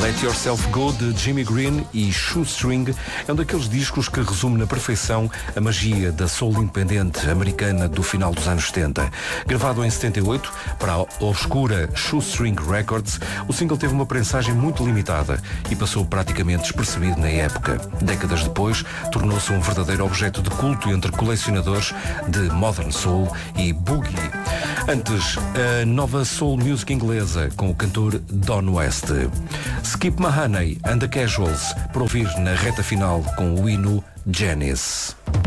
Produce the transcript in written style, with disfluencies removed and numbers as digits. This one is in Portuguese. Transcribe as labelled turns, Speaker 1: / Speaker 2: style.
Speaker 1: Let Yourself Go, de Jimmy Green e Shoestring, é um daqueles discos que resume na perfeição a magia da soul independente americana do final dos anos 70. Gravado em 78 para a obscura Shoestring Records, o single teve uma prensagem muito limitada e passou praticamente despercebido na época. Décadas depois, tornou-se um verdadeiro objeto de culto entre colecionadores de modern soul e boogie. Antes, a nova soul music inglesa com o cantor Don West. Skip Mahoney and the Casuals, para ouvir na reta final com o hino Janice.